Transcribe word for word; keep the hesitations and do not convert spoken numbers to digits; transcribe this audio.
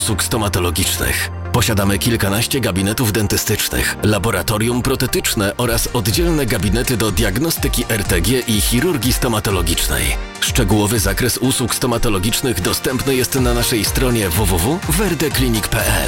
usług stomatologicznych. Posiadamy kilkanaście gabinetów dentystycznych, laboratorium protetyczne oraz oddzielne gabinety do diagnostyki R T G i chirurgii stomatologicznej. Szczegółowy zakres usług stomatologicznych dostępny jest na naszej stronie w w w kropka werdeclinic kropka p l.